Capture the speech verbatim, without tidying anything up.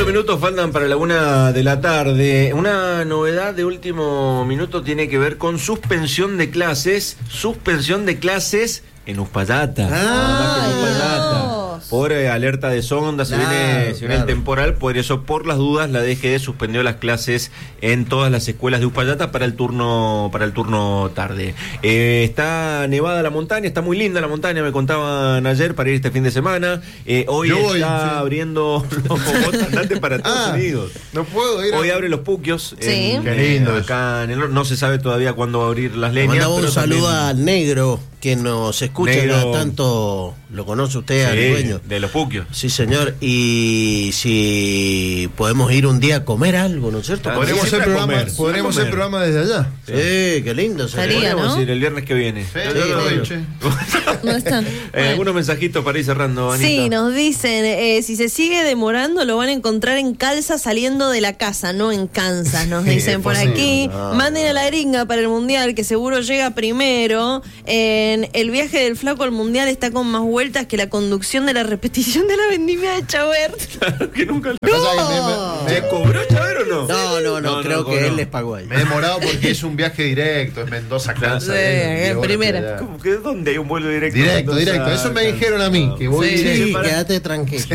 Ocho minutos faltan para la una de la tarde. Una novedad de último minuto tiene que ver con suspensión de clases. Suspensión de clases en Uspallata. Ah, en Uspallata. Por eh, alerta de sonda, se claro, viene, se viene claro. el temporal, por eso, por las dudas, la D G D suspendió las clases en todas las escuelas de Uspallata para el turno, para el turno tarde. Eh, está nevada la montaña, está muy linda la montaña, me contaban ayer para ir este fin de semana. Eh, hoy Yo está voy, sí. abriendo los andantes para Estados Ah, Unidos. No puedo ir. Hoy a... abre los Puquios. Sí. En, Qué lindo eh, acá en el, no se sabe todavía cuándo va a abrir las Le leñas. mandamos un pero saludo también- al negro que nos escucha, Negro. cada tanto lo conoce usted, al Sí, dueño. de los Puquios. Sí, señor, y si podemos ir un día a comer algo, ¿no es cierto? Ah, Podremos siempre hacer a programa, comer, podremos hacer comer. programa desde allá. Sí, qué lindo sería. Estaría, Podríamos ¿no? ir el viernes que viene. Sí, Yo yo lo lo digo. che. No están. Eh, Bueno. algunos mensajitos para ir cerrando, Anita. Sí, nos dicen, eh, si se sigue demorando lo van a encontrar en calza saliendo de la casa, no en Kansas, nos dicen por posible. aquí. No, Manden a la gringa para el Mundial, que seguro llega primero. En el viaje del flaco al Mundial está con más vueltas que la conducción de la repetición de la vendimia de Chabert. Claro que nunca lo... No. ¿Se cobró Chávez o no? No, no, no, No, creo no, que no. él les pagó ahí. Me he demorado porque es un viaje directo, es Mendoza, Kansas. Sí, eh, diez horas primera. para allá. ¿Cómo que dónde hay un vuelo directo? Directo, Entonces, directo. Eso me dijeron a mí, que voy Sí. directo. Sí, para- quédate tranquilo.